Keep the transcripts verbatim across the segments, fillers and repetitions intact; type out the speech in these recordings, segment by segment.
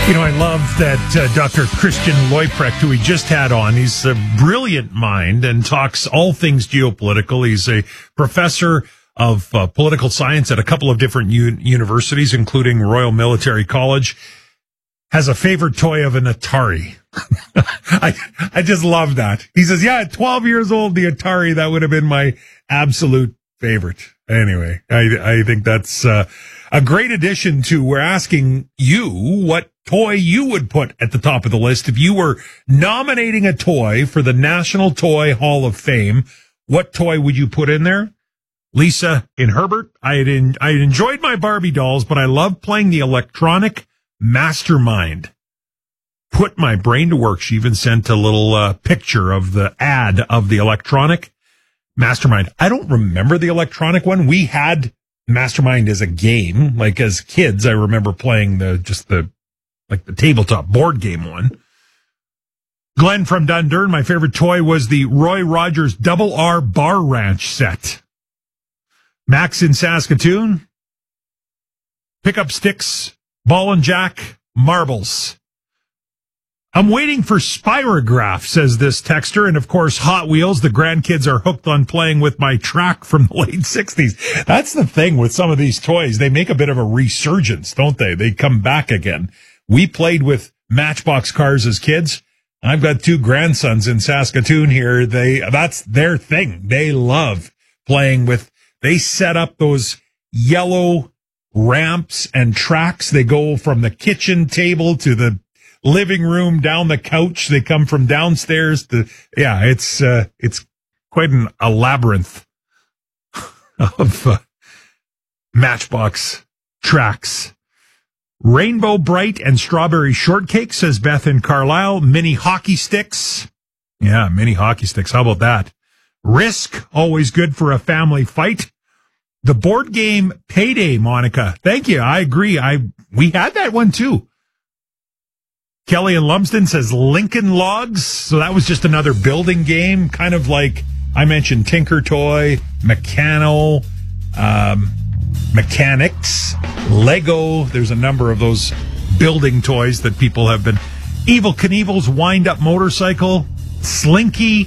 You know, I love that uh, Doctor Christian Leuprecht, who we just had on, he's a brilliant mind and talks all things geopolitical. He's a professor of uh, political science at a couple of different u- universities, including Royal Military College. Has a favorite toy of an Atari. I I just love that. He says, yeah, at twelve years old, the Atari, that would have been my absolute favorite. Anyway, I, I think that's uh, a great addition to, we're asking you what toy you would put at the top of the list. If you were nominating a toy for the National Toy Hall of Fame, what toy would you put in there? Lisa in Herbert, I had, in, I had enjoyed my Barbie dolls, but I love playing the electronic Mastermind. Put my brain to work. She even sent a little uh, picture of the ad of the electronic Mastermind. I don't remember the electronic one. We had Mastermind as a game. Like as kids, I remember playing the just the like the tabletop board game one. Glenn from Dundurn, my favorite toy was the Roy Rogers Double R Bar Ranch set. Max in Saskatoon, pickup sticks, ball and jack, marbles. I'm waiting for Spirograph, says this texter, and of course Hot Wheels. The grandkids are hooked on playing with my track from the late sixties. That's the thing with some of these toys. They make a bit of a resurgence, don't they? They come back again. We played with Matchbox cars as kids. I've got two grandsons in Saskatoon here. They, that's their thing. They love playing with, they set up those yellow ramps and tracks. They go from the kitchen table to the living room, down the couch. They come from downstairs to, yeah, it's, uh, it's quite an, a labyrinth of uh, Matchbox tracks. Rainbow Bright and Strawberry Shortcake, says Beth in Carlisle. Mini hockey sticks. Yeah, mini hockey sticks. How about that? Risk, always good for a family fight. The board game Payday, Monica. Thank you. I agree. I, we had that one too. Kelly in Lumsden says Lincoln Logs. So that was just another building game, kind of like I mentioned Tinker Toy, Meccano, um, Mechanics, Lego. There's a number of those building toys that people have been. Evel Knievel's wind-up motorcycle, Slinky.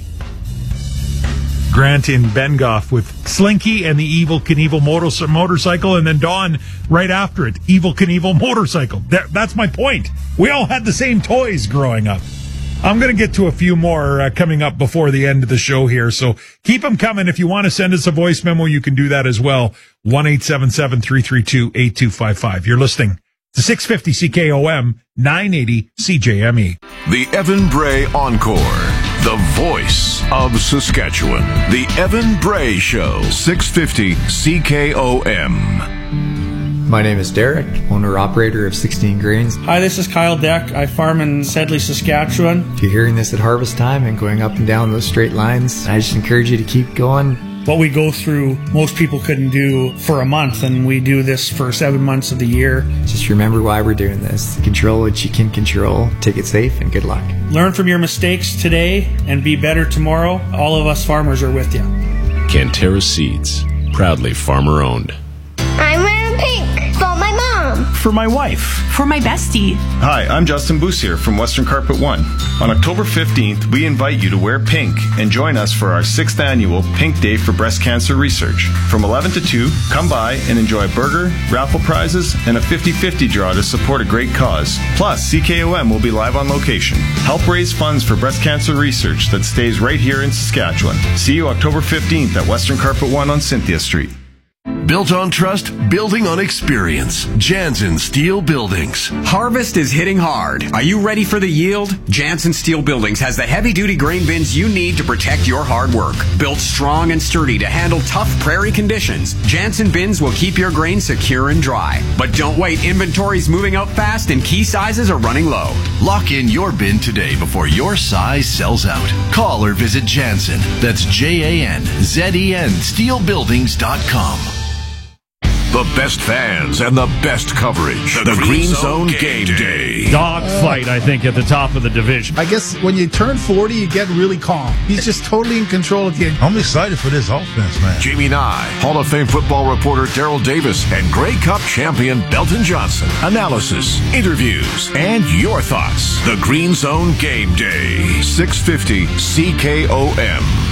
Grant in Bengoff with Slinky and the Evel Knievel motor- motorcycle, and then Dawn right after it, Evel Knievel motorcycle. That, that's my point. We all had the same toys growing up. I'm going to get to a few more uh, coming up before the end of the show here, so keep them coming. If you want to send us a voice memo, you can do that as well. one eight seven seven, three three two, eight two five five. You're listening to six fifty C K O M, nine eighty C J M E. The Evan Bray Encore. The voice of Saskatchewan. The Evan Bray Show. six fifty C K O M. My name is Derek, owner-operator of sixteen Grains. Hi, this is Kyle Deck. I farm in Sedley, Saskatchewan. If you're hearing this at harvest time and going up and down those straight lines, I just encourage you to keep going. What we go through, most people couldn't do for a month, and we do this for seven months of the year. Just remember why we're doing this. Control what you can control. Take it safe, and good luck. Learn from your mistakes today and be better tomorrow. All of us farmers are with you. Cantera Seeds, proudly farmer-owned. I'm wearing pink for my mom. For my wife. For my bestie. Hi, I'm Justin Boussier from Western Carpet One. On October fifteenth, we invite you to wear pink and join us for our sixth annual Pink Day for Breast Cancer Research. From eleven to two, come by and enjoy a burger, raffle prizes, and a fifty-fifty draw to support a great cause. Plus, C K O M will be live on location. Help raise funds for breast cancer research that stays right here in Saskatchewan. See you October fifteenth at Western Carpet One on Cynthia Street. Built on trust, building on experience. Jansen Steel Buildings. Harvest is hitting hard. Are you ready for the yield? Jansen Steel Buildings has the heavy-duty grain bins you need to protect your hard work. Built strong and sturdy to handle tough prairie conditions, Jansen bins will keep your grain secure and dry. But don't wait. Inventory's moving out fast and key sizes are running low. Lock in your bin today before your size sells out. Call or visit Jansen. That's J A N Z E N steel buildings dot com. The best fans and the best coverage. The, the Green, Green Zone, Zone Game Day. Day. Dogfight, I think, at the top of the division. I guess when you turn forty, you get really calm. He's just totally in control again. I'm excited for this offense, man. Jamie Nye, Hall of Fame football reporter Daryl Davis, and Grey Cup champion Belton Johnson. Analysis, interviews, and your thoughts. The Green Zone Game Day. six fifty C K O M.